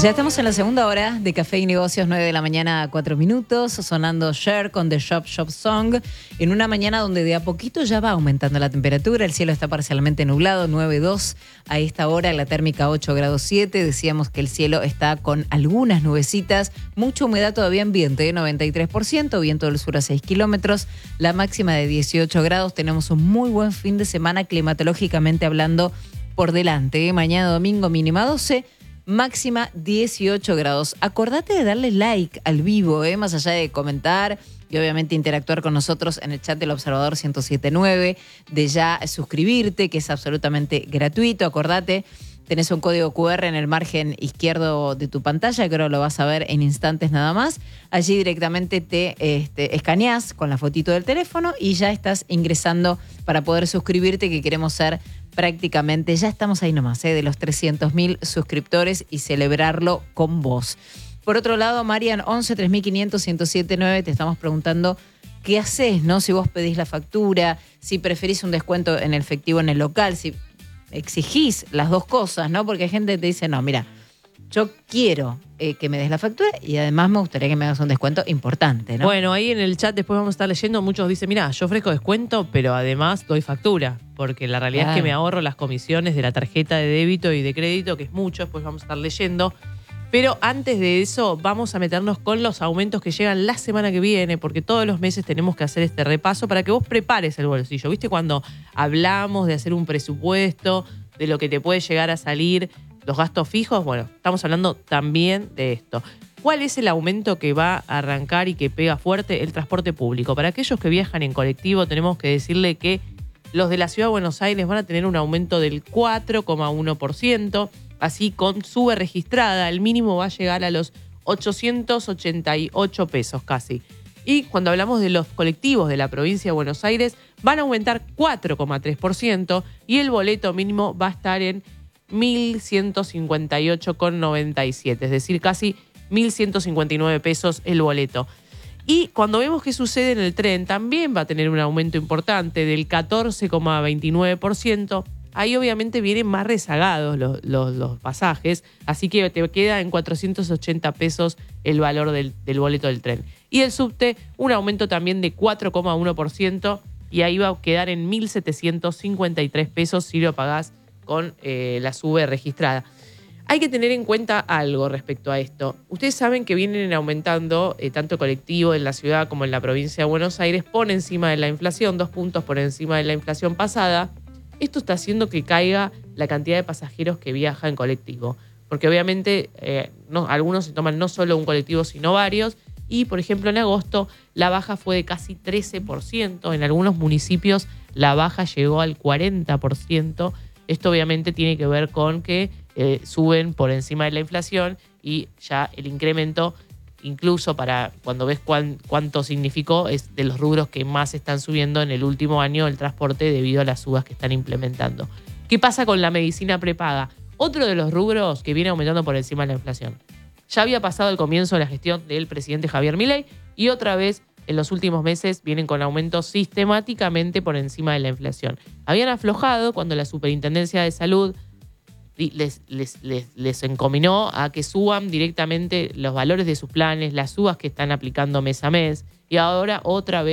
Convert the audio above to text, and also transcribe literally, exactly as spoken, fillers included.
Ya estamos en la segunda hora de Café y Negocios, nueve de la mañana a cuatro minutos, sonando Cher con The Shop Shop Song, en una mañana donde de a poquito ya va aumentando la temperatura, el cielo está parcialmente nublado, nueve coma dos a esta hora, la térmica ocho grados siete, decíamos que el cielo está con algunas nubecitas, mucha humedad todavía ambiente, noventa y tres por ciento, viento del sur a seis kilómetros, la máxima de dieciocho grados, tenemos un muy buen fin de semana climatológicamente hablando por delante, ¿eh? Mañana domingo mínima doce, máxima dieciocho grados. Acordate de darle like al vivo, ¿eh? Más allá de comentar y obviamente interactuar con nosotros en el chat del Observador ciento siete punto nueve, de ya suscribirte, que es absolutamente gratuito. Acordate, tenés un código cu erre en el margen izquierdo de tu pantalla, creo lo vas a ver en instantes nada más. Allí directamente te este, escaneás con la fotito del teléfono y ya estás ingresando para poder suscribirte, que queremos ser prácticamente, ya estamos ahí nomás, ¿eh? De los trescientos mil suscriptores y celebrarlo con vos. Por otro lado, Marian, once tres mil quinientos ciento siete nueve, te estamos preguntando qué haces, ¿no? Si vos pedís la factura, si preferís un descuento en efectivo en el local, si exigís las dos cosas, ¿no? Porque hay gente que te dice, no, mira, yo quiero eh, que me des la factura y además me gustaría que me hagas un descuento importante, ¿no? Bueno, ahí en el chat después vamos a estar leyendo, muchos dicen, mira, yo ofrezco descuento, pero además doy factura, porque la realidad Claro. es que me ahorro las comisiones de la tarjeta de débito y de crédito, que es mucho, después vamos a estar leyendo. Pero antes de eso, vamos a meternos con los aumentos que llegan la semana que viene, porque todos los meses tenemos que hacer este repaso para que vos prepares el bolsillo. ¿Viste cuando hablamos de hacer un presupuesto, de lo que te puede llegar a salir, los gastos fijos? Bueno, estamos hablando también de esto. ¿Cuál es el aumento que va a arrancar y que pega fuerte? El transporte público. Para aquellos que viajan en colectivo, tenemos que decirle que los de la Ciudad de Buenos Aires van a tener un aumento del cuatro coma uno por ciento. Así, con sube registrada, el mínimo va a llegar a los ochocientos ochenta y ocho pesos casi. Y cuando hablamos de los colectivos de la provincia de Buenos Aires, van a aumentar cuatro coma tres por ciento y el boleto mínimo va a estar en mil ciento cincuenta y ocho con noventa y siete, es decir, casi mil ciento cincuenta y nueve pesos el boleto. Y cuando vemos qué sucede en el tren, también va a tener un aumento importante del catorce coma veintinueve por ciento. Ahí obviamente vienen más rezagados los, los, los pasajes, así que te queda en cuatrocientos ochenta pesos el valor del, del boleto del tren. Y el subte, un aumento también de cuatro coma uno por ciento y ahí va a quedar en mil setecientos cincuenta y tres pesos si lo pagás con eh, la sube registrada. Hay que tener en cuenta algo respecto a esto. Ustedes saben que vienen aumentando eh, tanto colectivo en la ciudad como en la provincia de Buenos Aires por encima de la inflación, dos puntos por encima de la inflación pasada. Esto está haciendo que caiga la cantidad de pasajeros que viajan en colectivo. Porque obviamente eh, no, algunos se toman no solo un colectivo, sino varios. Y, por ejemplo, en agosto la baja fue de casi trece por ciento. En algunos municipios la baja llegó al cuarenta por ciento. Esto obviamente tiene que ver con que eh, suben por encima de la inflación y ya el incremento, incluso para cuando ves cuán, cuánto significó, es de los rubros que más están subiendo en el último año el transporte debido a las subas que están implementando. ¿Qué pasa con la medicina prepaga? Otro de los rubros que viene aumentando por encima de la inflación. Ya había pasado el comienzo de la gestión del presidente Javier Milei y otra vez en los últimos meses vienen con aumentos sistemáticamente por encima de la inflación. Habían aflojado cuando la Superintendencia de Salud les, les, les, les encominó a que suban directamente los valores de sus planes, las subas que están aplicando mes a mes, y ahora otra vez